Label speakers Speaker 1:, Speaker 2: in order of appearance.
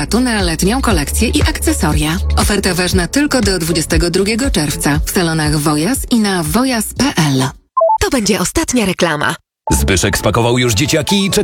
Speaker 1: rabatu na letnią kolekcję i akcesoria. Oferta ważna tylko do 22 czerwca w salonach Wojas i na wojas.pl.
Speaker 2: To będzie ostatnia reklama.
Speaker 3: Zbyszek spakował już dzieciaki i czeka